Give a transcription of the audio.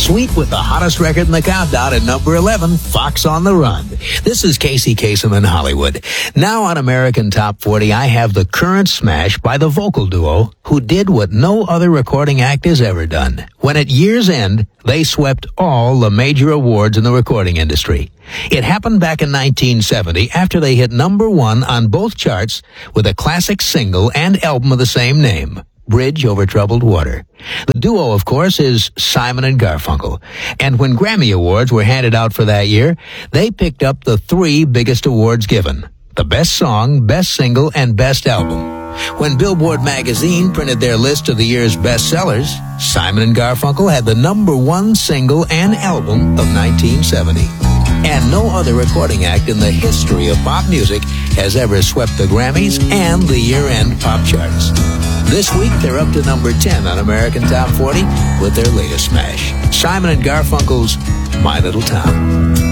Sweet with the hottest record in the countdown at number 11, Fox on the Run. This is Casey Kasem in Hollywood. Now on American Top 40, I have the current smash by the vocal duo who did what no other recording act has ever done. When at year's end, they swept all the major awards in the recording industry. It happened back in 1970 after they hit number 1 on both charts with a classic single and album of the same name, Bridge Over Troubled Water. The duo, of course, is Simon and Garfunkel. And when Grammy Awards were handed out for that year, they picked up the 3 biggest awards given: the Best Song, Best Single, and Best Album. When Billboard magazine printed their list of the year's bestsellers, Simon and Garfunkel had the number 1 single and album of 1970. And no other recording act in the history of pop music has ever swept the Grammys and the year-end pop charts. This week, they're up to number 10 on American Top 40 with their latest smash, Simon and Garfunkel's My Little Town.